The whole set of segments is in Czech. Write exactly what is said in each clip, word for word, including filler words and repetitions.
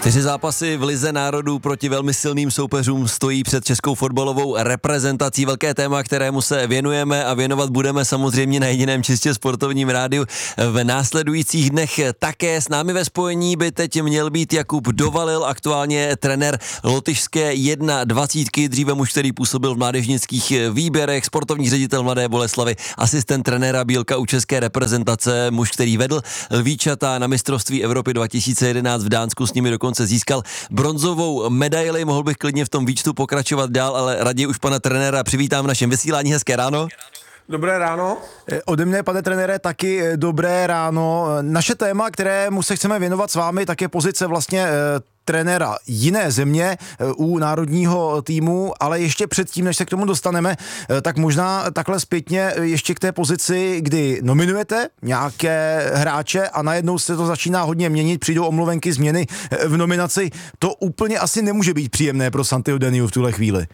Čtyři zápasy v Lize národů proti velmi silným soupeřům stojí před českou fotbalovou reprezentací. Velké téma, kterému se věnujeme a věnovat budeme samozřejmě na jediném čistě sportovním rádiu v následujících dnech. Také s námi ve spojení by teď měl být Jakub Dovalil, aktuálně trenér lotyšské dvacet jedna, dříve muž, který působil v mládežnických výběrech, sportovní ředitel Mladé Boleslavi, asistent trenéra Bílka u české reprezentace, muž, který vedl Lvíčata na mistrovství Evropy dva tisíce jedenáct v Dánsku, s nimi dokonce získal bronzovou medaili. Mohl bych klidně v tom výčtu pokračovat dál, ale raději už pana trenéra přivítám v našem vysílání. Hezké ráno. Dobré ráno. Ode mne, pane trenére, taky dobré ráno. Naše téma, kterému se chceme věnovat s vámi, tak je pozice vlastně trenéra jiné země u národního týmu, ale ještě předtím, než se k tomu dostaneme, tak možná takhle zpětně ještě k té pozici, kdy nominujete nějaké hráče a najednou se to začíná hodně měnit, přijdou omluvenky, změny v nominaci. To úplně asi nemůže být příjemné pro Santiho Deniu v tuhle chvíli.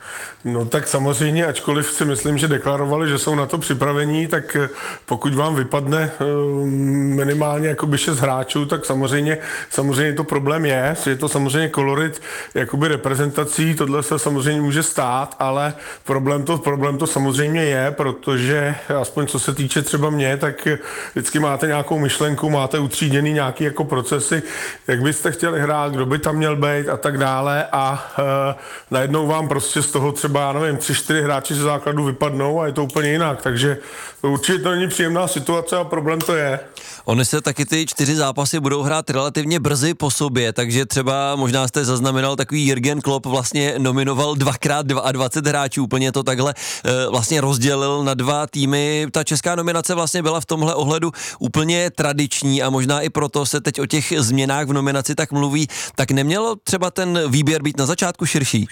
No tak samozřejmě, ačkoliv si myslím, že deklarovali, že jsou na to připravení, tak pokud vám vypadne minimálně jakoby šest hráčů, tak samozřejmě, samozřejmě to problém je, je to samozřejmě kolorit jakoby reprezentací, tohle se samozřejmě může stát, ale problém to, problém to samozřejmě je, protože aspoň co se týče třeba mě, tak vždycky máte nějakou myšlenku, máte utříděný nějaký jako procesy, jak byste chtěli hrát, kdo by tam měl být a tak dále a e, najednou vám prostě z toho třeba, já nevím, tři, čtyři hráči ze základu vypadnou a je to úplně jinak, takže určitě to není příjemná situace a problém to je. Ony se taky ty čtyři zápasy budou hrát relativně brzy po sobě, takže třeba možná jste zaznamenal takový Jürgen Klopp vlastně nominoval dvakrát dvacet dva hráčů, úplně to takhle e, vlastně rozdělil na dva týmy. Ta česká nominace vlastně byla v tomhle ohledu úplně tradiční a možná i proto se teď o těch změnách v nominaci tak mluví. Tak nemělo třeba ten výběr být na začátku širší?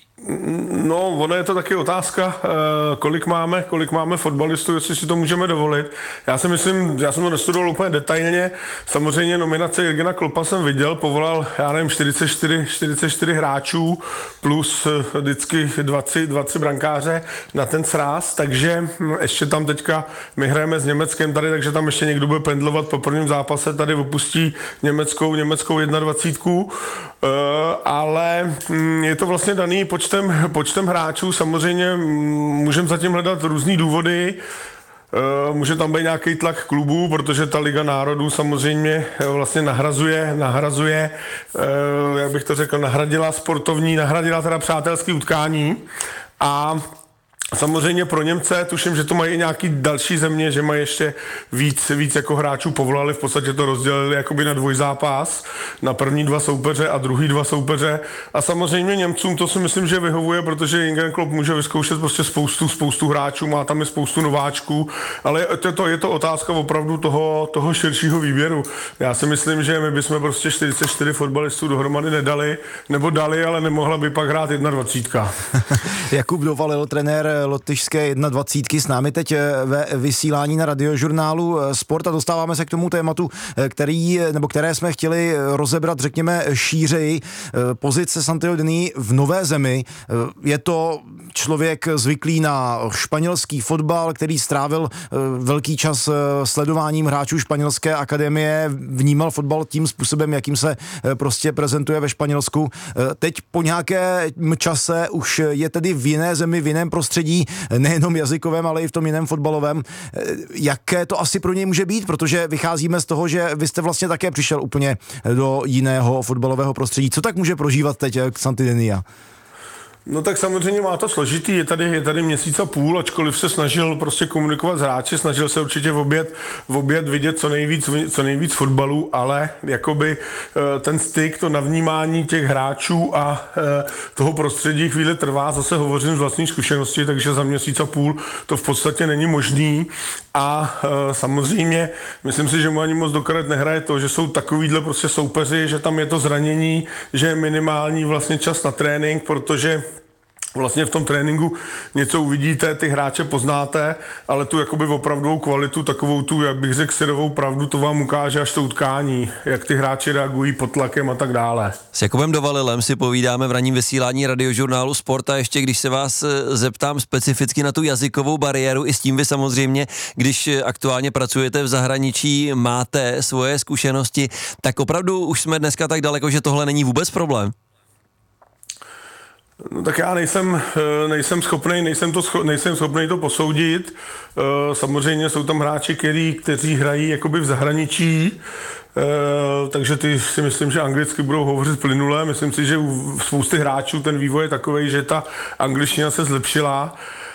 No, ono je to taky otázka, kolik máme, kolik máme fotbalistů, jestli si to můžeme dovolit. Já si myslím, já jsem to nestudoval úplně detailně, samozřejmě nominace Jürgena Kloppa jsem viděl, povolal, já nevím, čtyřicet čtyři, čtyřicet čtyři hráčů plus vždycky dvacet, dvacet brankáře na ten sráz, takže ještě tam teďka my hrajeme s Německem tady, takže tam ještě někdo bude pendlovat po prvním zápase, tady opustí německou, německou dvacet jedna, ale je to vlastně daný počtem počtem hráčů, samozřejmě můžeme zatím hledat různý důvody, může tam být nějaký tlak klubů, protože ta Liga národů samozřejmě vlastně nahrazuje, nahrazuje, jak bych to řekl, nahradila sportovní, nahradila teda přátelské utkání a samozřejmě pro Němce, tuším, že to mají i nějaký další země, že mají ještě víc, víc jako hráčů povolali, v podstatě to rozdělili jakoby na dvojzápas, na první dva soupeře a druhý dva soupeře a samozřejmě Němcům to si myslím, že vyhovuje, protože Jürgen Klopp může vyzkoušet prostě spoustu, spoustu hráčů, má tam i spoustu nováčků, ale je to, je to otázka opravdu toho, toho širšího výběru. Já si myslím, že my bychom prostě čtyřicet čtyři fotbalistů dohromady nedali, nebo dali, ale nemohla by pak hrát dvacet jedna. Jakub Dovalil, trenér lotyšské dvacet jedna s námi teď ve vysílání na radiožurnálu Sport a dostáváme se k tomu tématu, který, nebo které jsme chtěli rozebrat, řekněme, šířeji. Pozice Santiho Dení v nové zemi. Je to člověk zvyklý na španělský fotbal, který strávil velký čas sledováním hráčů španělské akademie, vnímal fotbal tím způsobem, jakým se prostě prezentuje ve Španělsku. Teď po nějaké čase už je tedy v jiné zemi, v jiném prostředí, nejenom jazykovém, ale i v tom jiném fotbalovém. Jaké to asi pro něj může být? Protože vycházíme z toho, že vy jste vlastně také přišel úplně do jiného fotbalového prostředí. Co tak může prožívat teď Santi Denia? No tak samozřejmě má to složitý, je tady, je tady měsíc a půl, ačkoliv se snažil prostě komunikovat s hráči, snažil se určitě v oběd, v oběd vidět co nejvíc, co nejvíc fotbalů, ale jakoby ten styk, to navnímání těch hráčů a toho prostředí chvíli trvá, zase hovořím z vlastní zkušenosti, takže za měsíc a půl to v podstatě není možný a samozřejmě myslím si, že mu ani moc do karet nehraje to, že jsou takovýhle prostě soupeři, že tam je to zranění, že je minimální vlastně čas na trénink, protože vlastně v tom tréninku něco uvidíte, ty hráče poznáte, ale tu jakoby opravdovou kvalitu, takovou tu, jak bych řekl, syrovou pravdu, to vám ukáže až to utkání, jak ty hráči reagují pod tlakem a tak dále. S Jakubem Dovalilem si povídáme v ranním vysílání Radiožurnálu Sport a ještě když se vás zeptám specificky na tu jazykovou bariéru, i s tím vy samozřejmě, když aktuálně pracujete v zahraničí, máte svoje zkušenosti, tak opravdu už jsme dneska tak daleko, že tohle není vůbec problém. No, tak já nejsem, nejsem schopnej, nejsem, to scho, nejsem schopnej to posoudit. Samozřejmě jsou tam hráči, který, kteří hrají jakoby v zahraničí, takže ty si myslím, že anglicky budou hovořit plynule. Myslím si, že u spousty hráčů ten vývoj je takovej, že ta angličtina se zlepšila.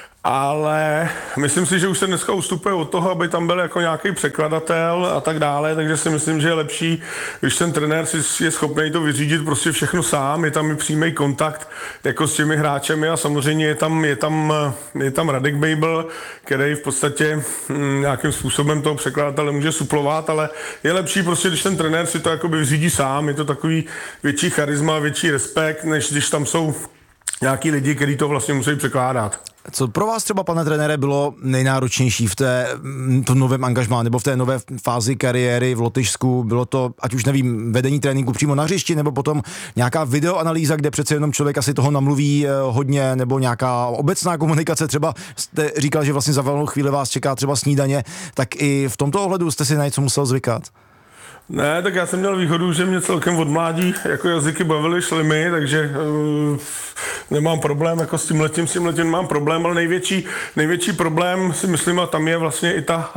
Ale myslím si, že už se dneska ustupuje od toho, aby tam byl jako nějaký překladatel a tak dále, takže si myslím, že je lepší, když ten trenér si je schopný to vyřídit prostě všechno sám, je tam i přímý kontakt jako s těmi hráčemi a samozřejmě je tam, je tam, je tam Radek Bejbl, který v podstatě hm, nějakým způsobem toho překladatele může suplovat, ale je lepší prostě, když ten trenér si to jakoby vyřídí sám, je to takový větší charisma, větší respekt, než když tam jsou nějaký lidi, kteří to vlastně musí překládat. Co pro vás třeba, pane trenére, bylo nejnáročnější v té v tom novém angažmá nebo v té nové fázi kariéry v Lotyšsku? Bylo to, ať už nevím, vedení tréninku přímo na hřišti, nebo potom nějaká videoanalýza, kde přece jenom člověk asi toho namluví hodně, nebo nějaká obecná komunikace, třeba jste říkal, že vlastně za velkou chvíli vás čeká třeba snídaně, tak i v tomto ohledu jste si na něco musel zvykat? Ne, tak já jsem měl výhodu, že mě celkem od mládí jako jazyky bavily, šly mi, takže uh, nemám problém, jako s tímhletím, s tímhletím nemám problém, ale největší, největší problém si myslím, a tam je vlastně i ta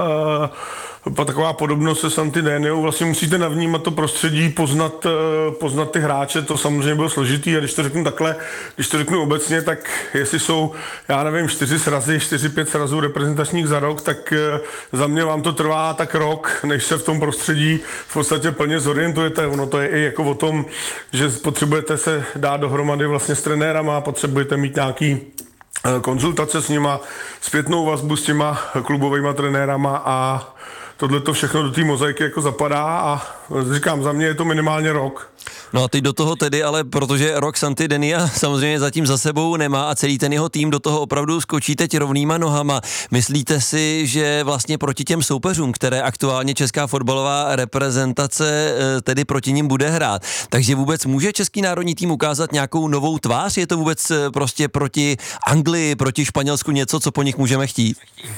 uh, taková podobnost se Santy Déniou, vlastně musíte navnímat to prostředí, poznat, uh, poznat ty hráče, to samozřejmě bylo složitý a když to řeknu takhle, když to řeknu obecně, tak jestli jsou, já nevím, čtyři srazy, čtyři, pět srazů reprezentačních za rok, tak uh, za mě vám to trvá tak rok, než se v tom prostředí v podstatě plně zorientujete. Ono to je i jako o tom, že potřebujete se dát dohromady vlastně s trenérama, potřebujete mít nějaký konzultace s nima, zpětnou vazbu s těma klubovými trenérama a tohle to všechno do té mozaiky jako zapadá a říkám, za mě je to minimálně rok. No a teď do toho tedy, ale protože rok Santy Dénia samozřejmě zatím za sebou nemá a celý ten jeho tým do toho opravdu skočí teď rovnýma nohama. Myslíte si, že vlastně proti těm soupeřům, které aktuálně česká fotbalová reprezentace tedy proti nim bude hrát, takže vůbec může český národní tým ukázat nějakou novou tvář? Je to vůbec prostě proti Anglii, proti Španělsku něco, co po nich můžeme chtít?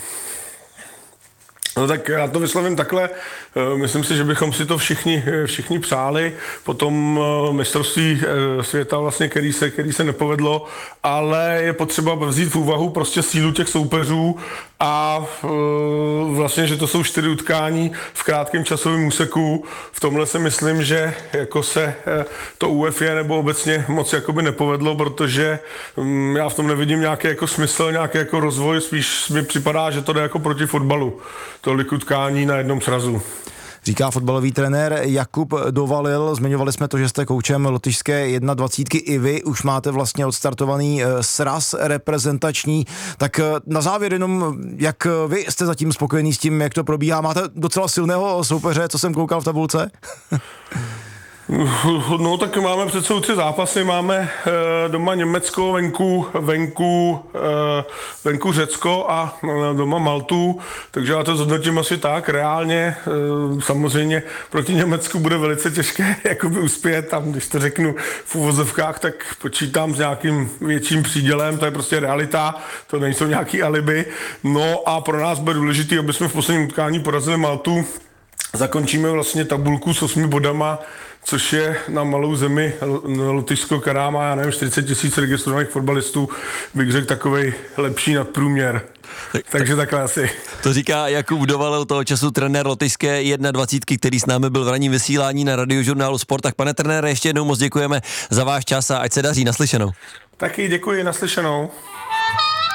No tak já to vyslovím takhle, myslím si, že bychom si to všichni, všichni přáli po tom mistrovství světa, vlastně, který se, který se nepovedlo, ale je potřeba vzít v úvahu prostě sílu těch soupeřů a vlastně, že to jsou čtyři utkání v krátkém časovém úseku. V tomhle si myslím, že jako se to U E F A nebo obecně moc jakoby nepovedlo, protože já v tom nevidím nějaký jako smysl, nějaký jako rozvoj, spíš mi připadá, že to jde jako proti fotbalu. Tolik utkání na jednom srazu. Říká fotbalový trenér Jakub Dovalil. Zmiňovali jsme to, že jste koučem lotyšské dvacítky jedna. I vy už máte vlastně odstartovaný sraz reprezentační. Tak na závěr jenom, jak vy jste zatím spokojení s tím, jak to probíhá? Máte docela silného soupeře, co jsem koukal v tabulce? No tak máme před sebou tři zápasy, máme e, doma Německo, venku, venku, e, venku Řecko a e, doma Maltu, takže já to zhodnotím asi tak, reálně e, samozřejmě proti Německu bude velice těžké jakoby uspět, tam když to řeknu v uvozovkách, tak počítám s nějakým větším přídělem, to je prostě realita, to nejsou nějaký alibi, no a pro nás bude důležité, aby jsme v posledním utkání porazili Maltu, zakončíme vlastně tabulku s osmi bodama, což je na malou zemi Lotyšsko, která má, já nevím, čtyřicet tisíc registrovaných fotbalistů, bych řekl takovej lepší nadprůměr. Tak, Takže takhle asi. To říká Jakub Dovalil, toho času trenér lotyšské dvacítky jedna, který s námi byl v ranním vysílání na Radiožurnálu Sport. Tak pane trenére, ještě jednou moc děkujeme za váš čas a ať se daří, naslyšenou. Taky děkuji, naslyšenou.